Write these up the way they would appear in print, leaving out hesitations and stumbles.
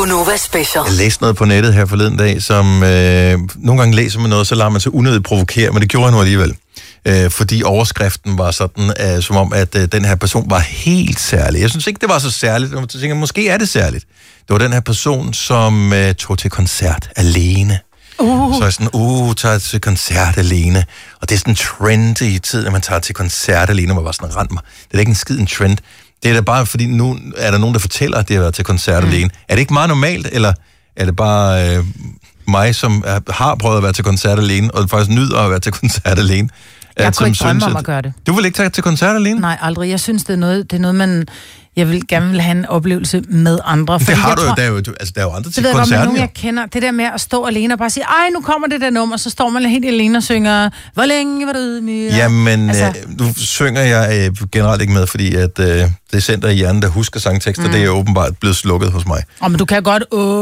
Gunova Special. Jeg læste noget på nettet her forleden dag, som nogle gange læser man noget, så lader man sig unødigt provokere, men det gjorde jeg nu alligevel. Fordi overskriften var sådan, som om, at den her person var helt særlig. Jeg synes ikke, det var så særligt. Jeg tænker, måske er det særligt. Det var den her person, som tog til koncert alene. Så er sådan, tager til koncert alene. Og det er sådan en trend i tiden, at man tager til koncert alene, og man var sådan, rend mig. Det er ikke en skid en trend. Det er da bare, fordi nu er der nogen, der fortæller, at det har været til koncert alene. Er det ikke meget normalt, eller er det bare mig, som har prøvet at være til koncert alene, og faktisk nyder at være til koncert alene? Jeg kunne ikke drømme om at gøre det. Du vil ikke tage til koncert alene? Nej, aldrig. Jeg synes, det er noget man... Jeg vil gerne have en oplevelse med andre. Det har du jo, der er jo andre til koncerten. Det ved jeg nogen, jeg kender. Det der med at stå alene og bare sige, ej, nu kommer det der nummer, så står man helt alene og synger, hvor længe var du ydmyg? Jamen, nu synger jeg generelt ikke med, fordi at det center i hjernen, der husker sangtekster, det er åbenbart blevet slukket hos mig. Men du kan godt...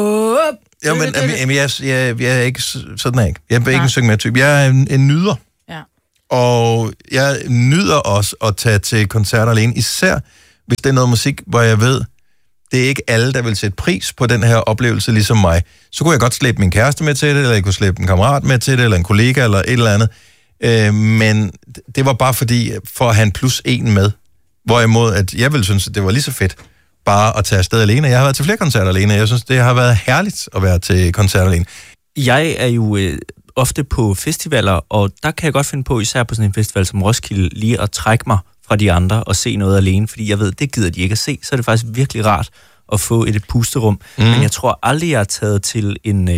Ja, men jeg er ikke sådan er ikke. Jeg er ikke en synge med type. Jeg er en nyder. Ja. Og jeg nyder også at tage til koncerter alene, især hvis det er noget musik, hvor jeg ved, det er ikke alle, der vil sætte pris på den her oplevelse, ligesom mig. Så kunne jeg godt slæbe min kæreste med til det, eller jeg kunne slæbe en kammerat med til det, eller en kollega, eller et eller andet. Men det var bare fordi, for at have en plus en med. Hvorimod, at jeg ville synes, at det var lige så fedt, bare at tage afsted alene. Jeg har været til flere koncerter alene, jeg synes, det har været herligt at være til koncerter alene. Jeg er jo ofte på festivaler, og der kan jeg godt finde på, især på sådan en festival som Roskilde, lige at trække mig fra de andre og se noget alene, fordi jeg ved, det gider de ikke at se, så er det faktisk virkelig rart at få et pusterum. Men jeg tror aldrig, jeg er taget til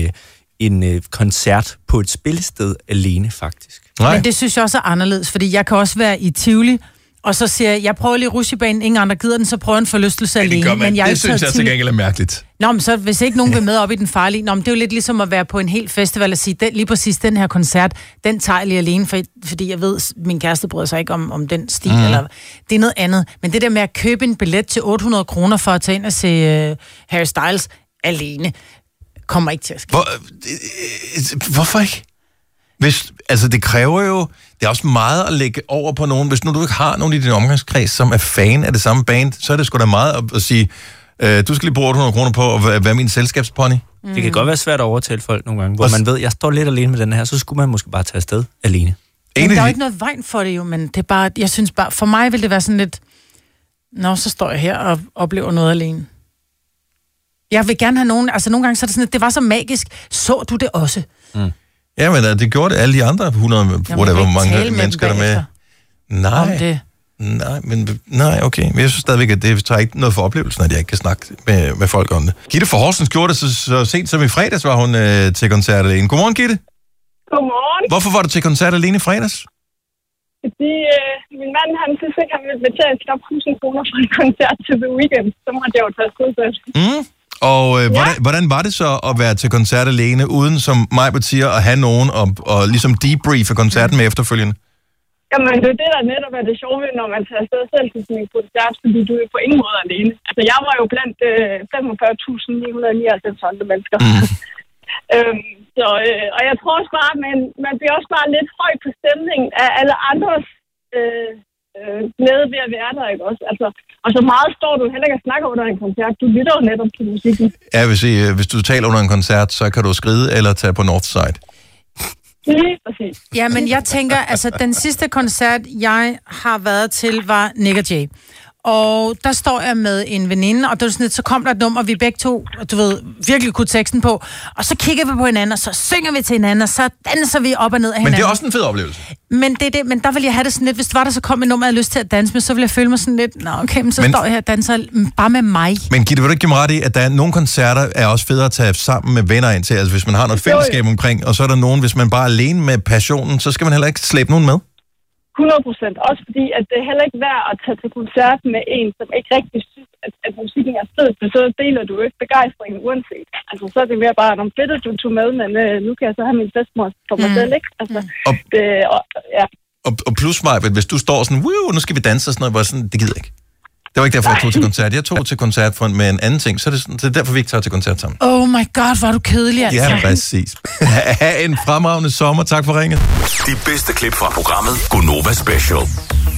en koncert på et spillested alene, faktisk. Nej. Men det synes jeg også er anderledes, fordi jeg kan også være i Tivoli, og så siger jeg prøver lige rutsjebanen, ingen andre gider den, så prøver en forlystelse alene. Men det synes jeg til gengæld er mærkeligt. Nå, men så hvis ikke nogen vil med op i den farlige, men det er jo lidt ligesom at være på en hel festival og sige, lige præcis den her koncert, den tager jeg lige alene, fordi jeg ved, min kæreste bryder sig ikke om den stil, eller det er noget andet. Men det der med at købe en billet til 800 kroner for at tage ind og se Harry Styles alene, kommer ikke til at ske. Hvorfor ikke? Det kræver jo... Det er også meget at lægge over på nogen. Hvis nu du ikke har nogen i din omgangskreds, som er fan af det samme band, så er det sgu da meget at sige, du skal lige bruge 800 kroner på at være min selskabspony. Det kan godt være svært at overtale folk nogle gange, hvor man ved, jeg står lidt alene med den her, så skulle man måske bare tage afsted alene. Men der er jo ikke noget vejen for det jo, men det er bare, jeg synes bare, for mig vil det være sådan lidt, så står jeg her og oplever noget alene. Jeg vil gerne have nogen, nogle gange så er det sådan, at det var så magisk, så du det også? Ja, men det gjorde det alle de andre 100, hvor mange mennesker der med. Nej, okay. Men jeg synes stadigvæk, at det tager ikke noget for oplevelsen, at jeg ikke kan snakke med folk om det. Gitte fra Horsens gjorde det så sent som i fredags, var hun til koncert alene. Godmorgen, Gitte. Godmorgen. Hvorfor var du til koncert alene i fredags? Fordi min mand, han synes ikke, han ville betale knap 1000 kroner for en koncert til The Weeknd. Så måtte jeg jo tage afsted selv. Og hvordan var det så at være til koncert alene, uden som Majbert siger, at have nogen og ligesom debriefe koncerten med efterfølgende? Jamen, det er det, der netop er det sjove, når man tager afsted selv til sådan en koncert, fordi du er på ingen måde alene. Altså, jeg var jo blandt 45.999 andre mennesker. Og jeg tror også bare, man bliver også bare lidt høj på stemningen af alle andres glæde ved at være der, ikke også? Altså, og så meget står du heller ikke at snakke under en koncert. Du lytter jo netop til musikken. Ja, hvis du taler under en koncert, så kan du skride eller tage på Northside. Lige præcis. Ja, men jeg tænker, den sidste koncert, jeg har været til, var Nick og Jay. Og der står jeg med en veninde, og det var sådan lidt, så kom der et nummer, vi begge to, du ved, virkelig kunne teksten på. Og så kigger vi på hinanden, og så synger vi til hinanden, og så danser vi op og ned af hinanden. Men det er også en fed oplevelse. Men der vil jeg have det sådan lidt, hvis det var der så kom et nummer, jeg havde lyst til at danse med, så ville jeg føle mig sådan lidt, men så står jeg her og danser bare med mig. Men Gitte, vil du ikke give mig ret i, at der er nogle koncerter, er også federe at tage sammen med venner ind til, altså hvis man har noget fællesskab omkring, og så er der nogen, hvis man bare er alene med passionen, så skal man heller ikke slæbe nogen med. 100%. Også fordi, at det er heller ikke værd at tage til koncert med en, som ikke rigtig synes, at musikken er fed, for så deler du ikke begejstringen uanset. Altså, så er det mere bare, om fedt, du tog med, men nu kan jeg så have min festmor for mig selv, ikke? Altså, og plus mig, hvis du står sådan, nu skal vi danse og sådan noget, bare sådan, det gider ikke. Det var ikke derfor, jeg tog til koncert. Jeg tog til koncert med en anden ting, så det er derfor, vi ikke tager til koncert sammen. Oh my god, hvor er du kedelig, altså. Ja, præcis. Ha' en fremragende sommer. Tak for ringet. De bedste klip fra programmet Gunova Special.